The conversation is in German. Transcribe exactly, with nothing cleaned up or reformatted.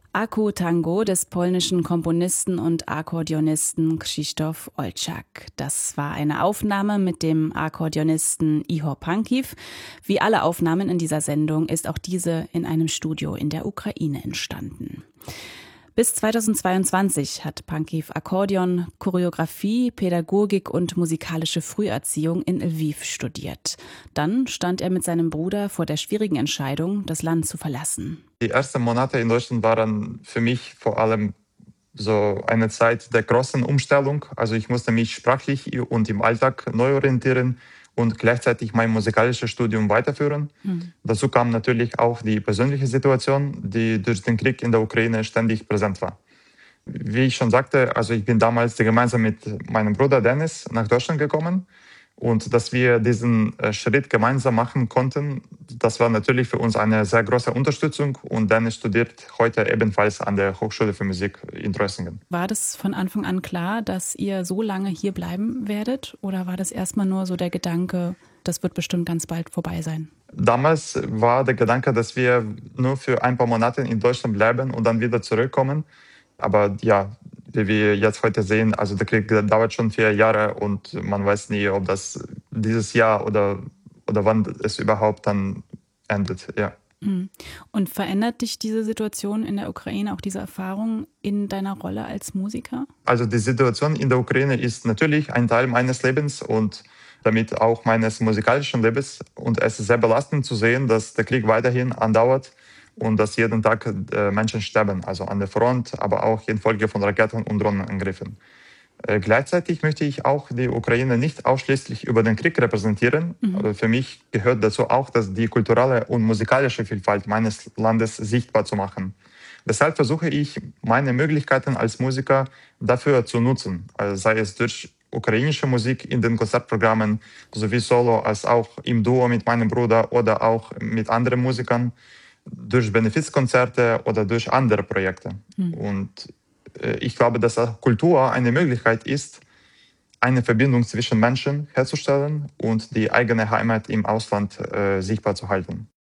Aku Tango des polnischen Komponisten und Akkordeonisten Krzysztof Olczak. Das war eine Aufnahme mit dem Akkordeonisten Ihor Pankiw. Wie alle Aufnahmen in dieser Sendung ist auch diese in einem Studio in der Ukraine entstanden. Bis zweitausendzweiundzwanzig hat Pankiw Akkordeon, Choreografie, Pädagogik und musikalische Früherziehung in Lviv studiert. Dann stand er mit seinem Bruder vor der schwierigen Entscheidung, das Land zu verlassen. Die ersten Monate in Deutschland waren für mich vor allem so eine Zeit der großen Umstellung. Also ich musste mich sprachlich und im Alltag neu orientieren und gleichzeitig mein musikalisches Studium weiterführen. Mhm. Dazu kam natürlich auch die persönliche Situation, die durch den Krieg in der Ukraine ständig präsent war. Wie ich schon sagte, also ich bin damals gemeinsam mit meinem Bruder Dennis nach Deutschland gekommen. Und dass wir diesen Schritt gemeinsam machen konnten, das war natürlich für uns eine sehr große Unterstützung. Und Dennis studiert heute ebenfalls an der Hochschule für Musik in Trossingen. War das von Anfang an klar, dass ihr so lange hier bleiben werdet? Oder war das erstmal nur so der Gedanke, das wird bestimmt ganz bald vorbei sein? Damals war der Gedanke, dass wir nur für ein paar Monate in Deutschland bleiben und dann wieder zurückkommen. Aber ja, wie wir jetzt heute sehen, also der Krieg dauert schon vier Jahre und man weiß nie, ob das dieses Jahr oder, oder wann es überhaupt dann endet. Ja. Und verändert dich diese Situation in der Ukraine, auch diese Erfahrung in deiner Rolle als Musiker? Also die Situation in der Ukraine ist natürlich ein Teil meines Lebens und damit auch meines musikalischen Lebens. Und es ist sehr belastend zu sehen, dass der Krieg weiterhin andauert. Und dass jeden Tag äh, Menschen sterben, also an der Front, aber auch infolge von Raketen- und Drohnenangriffen. Äh, gleichzeitig möchte ich auch die Ukraine nicht ausschließlich über den Krieg repräsentieren. Mhm. Also für mich gehört dazu auch, dass die kulturelle und musikalische Vielfalt meines Landes sichtbar zu machen. Deshalb versuche ich, meine Möglichkeiten als Musiker dafür zu nutzen, also sei es durch ukrainische Musik in den Konzertprogrammen, sowie solo als auch im Duo mit meinem Bruder oder auch mit anderen Musikern, durch Benefizkonzerte oder durch andere Projekte. Mhm. Und äh, ich glaube, dass auch Kultur eine Möglichkeit ist, eine Verbindung zwischen Menschen herzustellen und die eigene Heimat im Ausland äh, sichtbar zu halten.